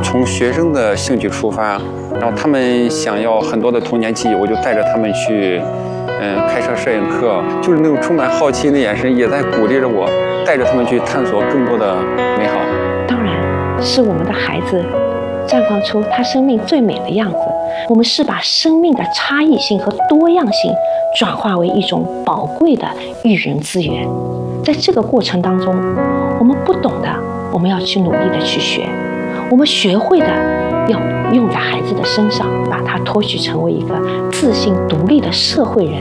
从学生的兴趣出发，然后他们想要很多的童年记忆，我就带着他们去，开设摄影课，就是那种充满好奇的眼神，也在鼓励着我，带着他们去探索更多的美好。 当然是我们的孩子绽放出他生命最美的样子。我们是把生命的差异性和多样性转化为一种宝贵的育人资源。在这个过程当中，我们不懂的，我们要去努力的去学；我们学会的，要用在孩子的身上，把他托举成为一个自信独立的社会人。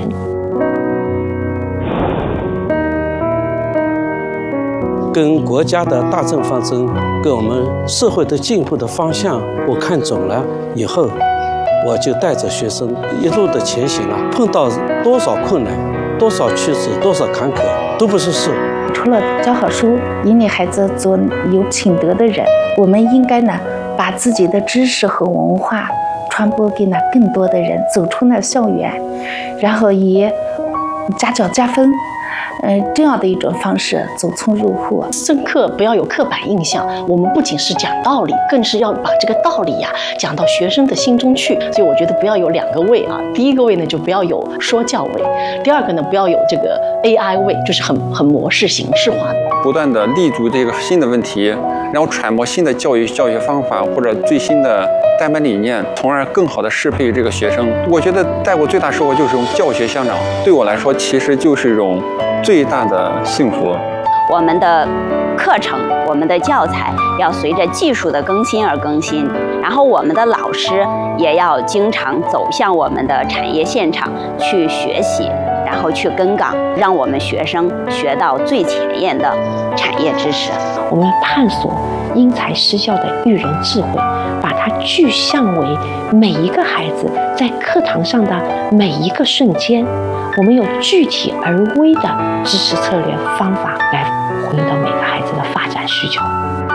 跟国家的大政方针，跟我们社会的进步的方向，我看准了以后，我就带着学生一路的前行啊，碰到多少困难，多少曲折，多少坎坷，都不是事。 除了教好书，引领孩子做有品德的人，我们应该呢，把自己的知识和文化传播给那更多的人，走出那校园，然后以家教加分。这样的一种方式走从入户。 上课不要有刻板印象，我们不仅是讲道理，更是要把这个道理讲到学生的心中去。所以我觉得不要有2个味啊，第一个味呢就不要有说教味，第二个呢不要有这个 AI 味，就是很模式形式化的。 不断的立足这个新的问题，然后揣摩新的教学方法或者最新的带班理念，从而更好的适配这个学生。我觉得带过最大收获就是用教学相长，对我来说其实就是一种最大的幸福。 我们的课程，我们的教材要随着技术的更新而更新，然后我们的老师也要经常走向我们的产业现场去学习，然后去跟岗，让我们学生学到最前沿的产业知识。 我们要探索因材施教的育人智慧，把它具象为每一个孩子在课堂上的每一个瞬间。我们有具体而微的支持策略方法来回应到每个孩子的发展需求。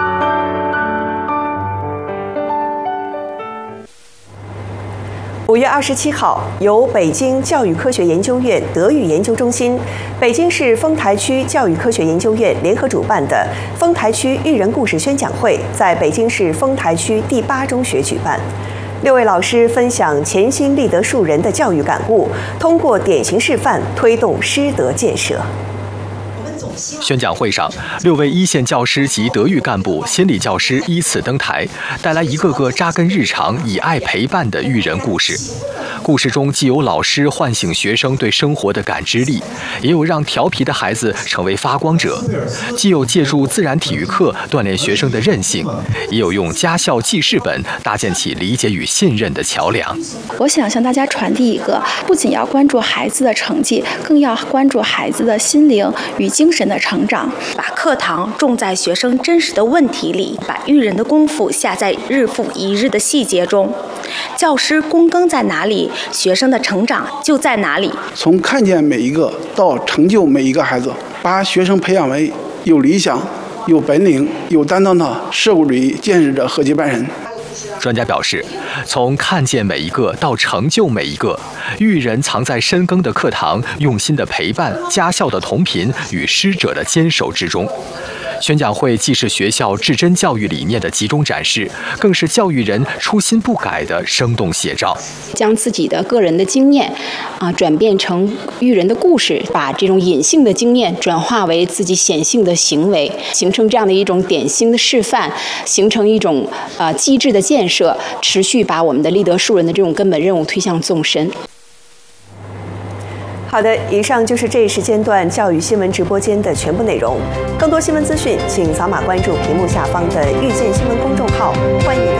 5月27号，由北京教育科学研究院德育研究中心、北京市丰台区教育科学研究院联合主办的丰台区育人故事宣讲会在北京市丰台区第8中学举办。6位老师分享潜心立德树人的教育感悟，通过典型示范推动师德建设。 宣讲会上，6位一线教师及德育干部、心理教师依次登台，带来一个个扎根日常、以爱陪伴的育人故事。故事中既有老师唤醒学生对生活的感知力，也有让调皮的孩子成为发光者；既有借助自然体育课锻炼学生的韧性，也有用家校记事本搭建起理解与信任的桥梁。 我想向大家传递一个，不仅要关注孩子的成绩，更要关注孩子的心灵与精神的成长。 把课堂种在学生真实的问题里，把育人的功夫下在日复一日的细节中。教师躬耕在哪里，学生的成长就在哪里。 从看见每一个到成就每一个孩子，把学生培养为有理想、有本领、有担当的社会主义建设者和接班人。 专家表示，从看见每一个到成就每一个，育人藏在深耕的课堂、用心的陪伴、家校的同频与师者的坚守之中。宣讲会既是学校至真教育理念的集中展示，更是教育人初心不改的生动写照。 将自己的个人的经验转变成育人的故事，把这种隐性的经验转化为自己显性的行为，形成这样的一种典型的示范，形成一种机制的建设，持续把我们的立德树人的这种根本任务推向纵深。 好的，以上就是这一时间段教育新闻直播间的全部内容。更多新闻资讯，请扫码关注屏幕下方的遇见新闻公众号，欢迎。